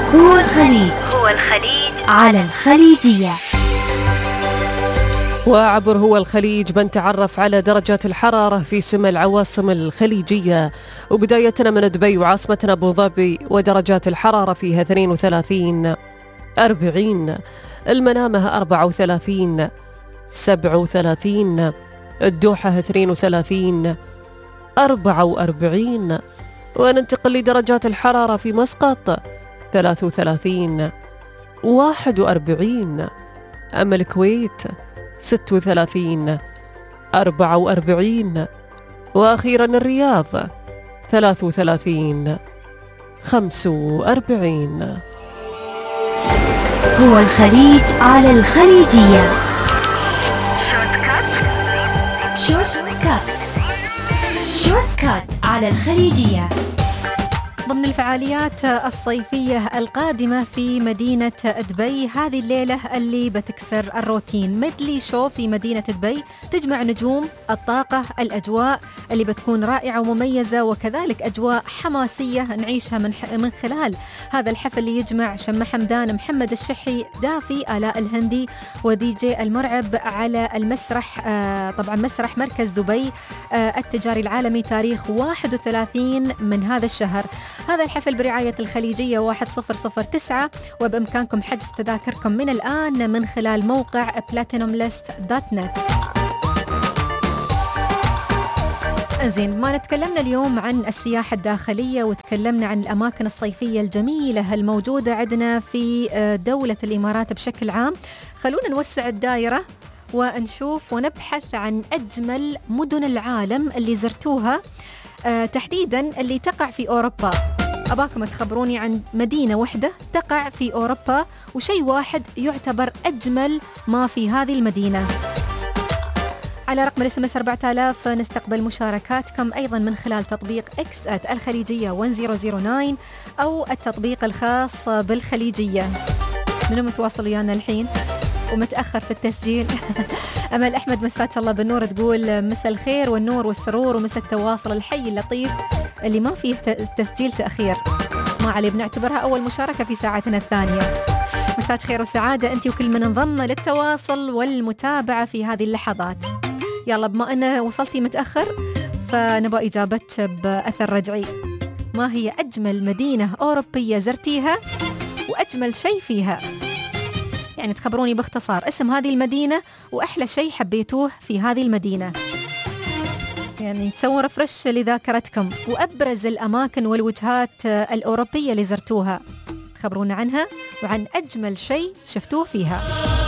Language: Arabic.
هو الخليج على الخليجية. وعبر هو الخليج بنتعرف على درجات الحرارة في سمى العواصم الخليجية، وبدايتنا من دبي وعاصمتنا أبو ظبي، ودرجات الحرارة فيها 32 40، المنامة 34 37، الدوحة 32 44. وننتقل لدرجات الحرارة في مسقط 33 41، أما الكويت 36 44، وأخيرا الرياض 33 45. هو الخليج على الخليجية. شورت كات على الخليجية. ضمن الفعاليات الصيفية القادمة في مدينة دبي هذه الليلة اللي بتكسر الروتين، ميدلي شو في مدينة دبي، تجمع نجوم الطاقة، الأجواء اللي بتكون رائعة ومميزة، وكذلك أجواء حماسية نعيشها من خلال هذا الحفل اللي يجمع شمة حمدان، محمد الشحي، دافي، آلاء الهندي، ودي جي المرعب على المسرح، طبعا مسرح مركز دبي التجاري العالمي، تاريخ 31 من هذا الشهر. هذا الحفل برعاية الخليجية 1009، وبإمكانكم حجز تذاكركم من الآن من خلال موقع platinumlist.net. زين، ما نتكلمنا اليوم عن السياحة الداخلية، وتكلمنا عن الأماكن الصيفية الجميلة الموجودة عندنا في دولة الإمارات بشكل عام. خلونا نوسع الدائرة ونشوف ونبحث عن أجمل مدن العالم اللي زرتوها، تحديداً اللي تقع في أوروبا. أباكم تخبروني عن مدينة واحدة تقع في أوروبا وشيء واحد يعتبر أجمل ما في هذه المدينة. على رقم الSMS 4000 نستقبل مشاركاتكم أيضاً من خلال تطبيق X @الخليجية 1009 أو التطبيق الخاص بالخليجية. منو متواصل ويانا الحين ومتأخر في التسجيل؟ أمل أحمد مساك الله بالنور، تقول مساء الخير والنور والسرور ومساء التواصل الحي اللطيف اللي ما فيه تسجيل تأخير. ما عليه، بنعتبرها أول مشاركة في ساعتنا الثانية. مساك خير وسعادة أنت وكل من انضم للتواصل والمتابعة في هذه اللحظات. يلا، بما أن وصلتي متأخر فنبغى إجابتك بأثر رجعي. ما هي أجمل مدينة أوروبية زرتيها وأجمل شيء فيها؟ يعني تخبروني باختصار اسم هذه المدينة وأحلى شيء حبيتوه في هذه المدينة، يعني تسوون رفرش لذاكرتكم، وأبرز الأماكن والوجهات الأوروبية اللي زرتوها، خبرونا عنها وعن أجمل شيء شفتوه فيها.